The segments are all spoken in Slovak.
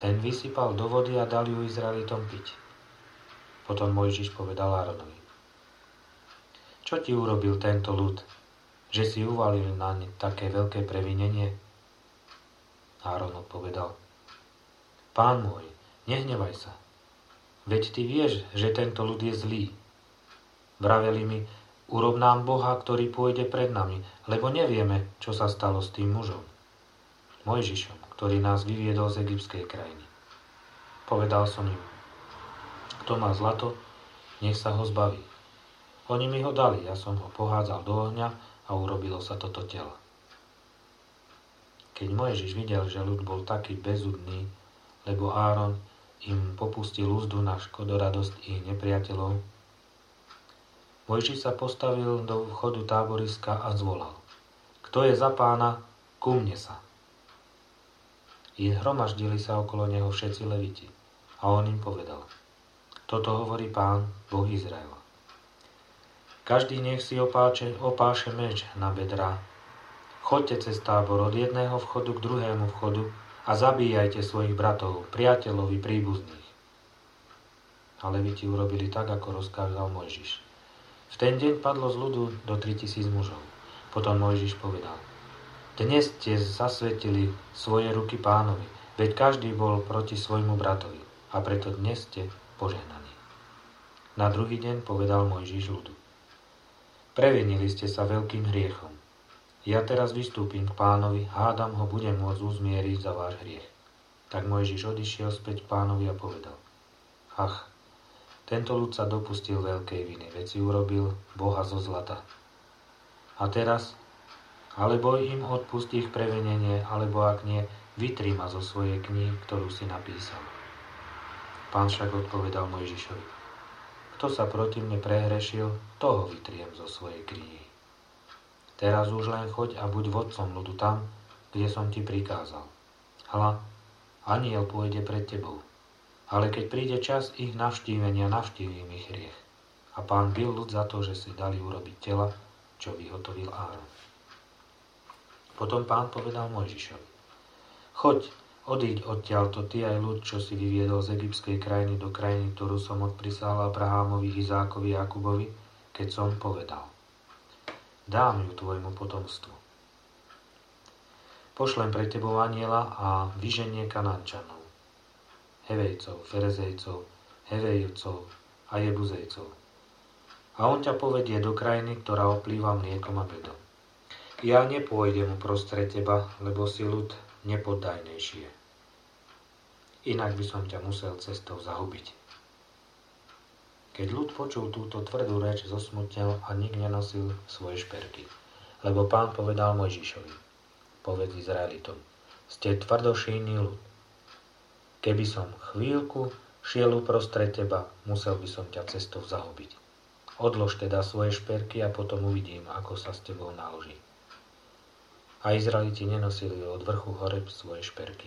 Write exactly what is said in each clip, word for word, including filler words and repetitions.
Ten vysypal do vody a dal ju Izraelitom piť. Potom Mojžiš povedal Áronovi: Čo ti urobil tento ľud, že si uvalil na ne také veľké previnenie? Áron odpovedal: Pán môj, nehnevaj sa. Veď ty vieš, že tento ľud je zlý. Vraveli mi: Urob nám Boha, ktorý pôjde pred nami, lebo nevieme, čo sa stalo s tým mužom, Mojžišom, ktorý nás vyviedol z egyptskej krajiny. Povedal som im: Kto má zlato, nech sa ho zbaví. Oni mi ho dali, ja som ho pohádzal do ohňa a urobilo sa toto telo. Keď Mojžiš videl, že ľud bol taký bezúdny, lebo Áron im popustil úzdu na škodoradosť ich nepriateľov, Mojžiš sa postavil do vchodu táboriska a zvolal: Kto je za Pána, ku mne sa. I hromaždili sa okolo neho všetci leviti. A on im povedal: Toto hovorí Pán, Boh Izraela. Každý nech si opáče, opáše meč na bedrá. Choďte cez tábor od jedného vchodu k druhému vchodu a zabíjajte svojich bratov, priateľov i príbuzných. A leviti urobili tak, ako rozkázal Mojžiš. V ten deň padlo z ľudu do tritisíc mužov. Potom Mojžiš povedal: Dnes ste zasvetili svoje ruky Pánovi, veď každý bol proti svojmu bratovi, a preto dnes ste požehnaní. Na druhý deň povedal Mojžiš ľudu: Previnili ste sa veľkým hriechom. Ja teraz vystúpim k Pánovi, hádam ho budem môcť uzmieriť za váš hriech. Tak Mojžiš odišiel späť k Pánovi a povedal: Ach, tento ľud sa dopustil veľkej viny, veď si urobil Boha zo zlata. A teraz, alebo im odpust ich previnenie, alebo ak nie, vytri ma zo svojej knihy, ktorú si napísal. Pán však odpovedal Mojžišovi: Kto sa proti mne prehrešil, toho vytriem zo svojej knihy. Teraz už len choď a buď vodcom ľudu tam, kde som ti prikázal. Hľa, anjel pôjde pred tebou. Ale keď príde čas ich navštívenia, navštívim ich hriech. A Pán bil ľud za to, že si dali urobiť tela, čo vyhotovil Áron. Potom Pán povedal Mojžišovi: Choď, odíď odtiaľto ty aj ľud, čo si vyviedol z egyptskej krajiny do krajiny, ktorú som odprisal Abrahámovi, Izákovi, Jakubovi, keď som povedal: Dám ju tvojmu potomstvu. Pošlem pre tebou anjela a vyženie Kanánčanov, Hevejcov, Ferezejcov, Hevejcov a Jebuzejcov. A on ťa povedie do krajiny, ktorá oplýva mliekom a medom. Ja nepôjdem uprostred teba, lebo si ľud nepoddajnejšie. Inak by som ťa musel cestou zahubiť. Keď ľud počul túto tvrdú reč, zosmutnel a nik nenosil svoje šperky. Lebo Pán povedal Mojžišovi: Povedz Izraelitom: Ste tvrdošíjny ľud. Keby som chvíľku šiel uprostred teba, musel by som ťa cestou zahubiť. Odlož teda svoje šperky a potom uvidím, ako sa s tebou naloží. A Izraeliti nenosili od vrchu hore svoje šperky.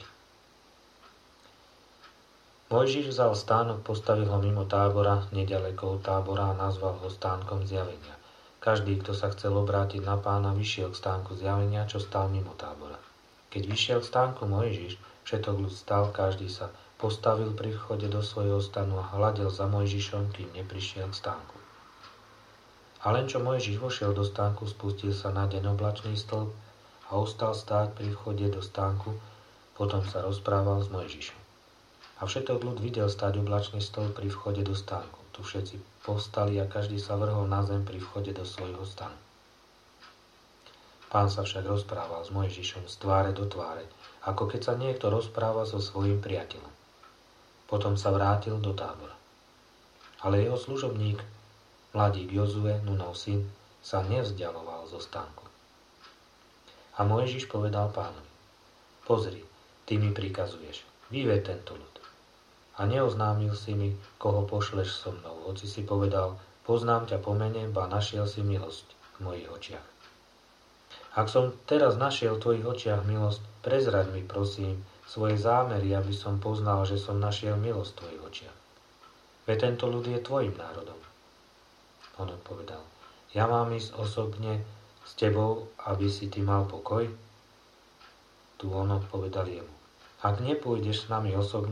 Mojžiš vzal stánok, postavil ho mimo tábora, neďaleko od tábora a nazval ho stánkom zjavenia. Každý, kto sa chcel obrátiť na Pána, vyšiel k stánku zjavenia, čo stál mimo tábora. Keď vyšiel k stánku Mojžiš, všetok ľud stal, každý sa postavil pri vchode do svojho stanu a hľadel za Mojžišom, kým neprišiel k stánku. A len čo Mojžiš vošiel do stánku, spustil sa na deň oblačný stĺp a ostal stáť pri vchode do stánku, potom sa rozprával s Mojžišom. A všetok ľud videl stáť oblačný stĺp pri vchode do stánku. Tu všetci povstali a každý sa vrhol na zem pri vchode do svojho stanu. Pán sa však rozprával s Mojžišom z tváre do tváre, ako keď sa niekto rozpráva so svojím priateľom. Potom sa vrátil do tábora. Ale jeho služobník, mladík Jozue, Nunov syn, sa nevzdialoval zo stánku. A Mojžiš povedal Pánovi: Pozri, ty mi prikazuješ, vyved tento ľud. A neoznámil si mi, koho pošleš so mnou, hoci si povedal: Poznám ťa po mene, ba našiel si milosť v mojich očiach. Ak som teraz našiel v tvojich očiach milosť, prezraď mi, prosím, svoje zámery, aby som poznal, že som našiel milosť v tvojich očiach. Veď tento ľud je tvojim národom. On odpovedal: Ja mám ísť osobne s tebou, aby si ty mal pokoj? Tu on odpovedal jemu: Ak nepôjdeš s nami osobne,